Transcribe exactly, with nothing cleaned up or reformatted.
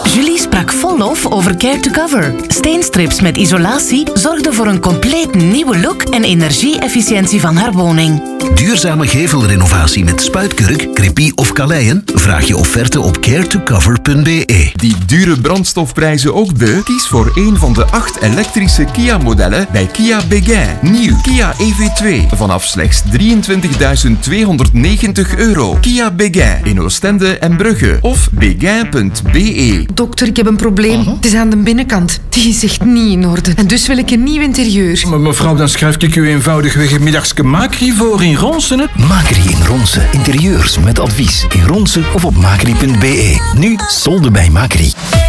Julie sprak vol lof over Care to Cover. Steenstrips met isolatie zorgden voor een compleet nieuwe look en energie-efficiëntie van haar woning. Duurzame gevelrenovatie met spuitkurk, crepie of kaleien? Vraag je offerte op care to cover punt b e. Die dure brandstofprijzen ook de? Kies voor een van de acht elektrische Kia-modellen bij Kia Béguin. Nieuw Kia E V twee vanaf slechts drieëntwintigduizend tweehonderdnegentig euro. Kia Béguin in Oostende en Brugge of béguin punt b e. Dokter, ik heb een probleem. Uh-huh. Het is aan de binnenkant. Die is echt niet in orde. En dus wil ik een nieuw interieur. Maar mevrouw, dan schrijf ik u eenvoudigweg een middagske Macri voor in Ronsen. Hè? Macri in Ronsen. Interieurs met advies in Ronsen of op macri punt b e. Nu solden bij Macri.